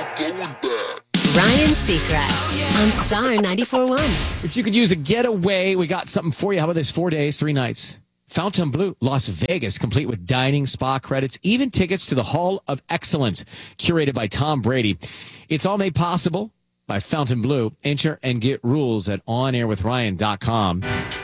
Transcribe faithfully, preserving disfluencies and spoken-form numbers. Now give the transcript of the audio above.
Ryan Seacrest on Star ninety-four point one. If you could use a getaway, we got something for you. How about this? Four days, three nights. Fontainebleau, Las Vegas, complete with dining, spa credits, even tickets to the Hall of Excellence, curated by Tom Brady. It's all made possible by Fontainebleau. Enter and get rules at on air with ryan dot com.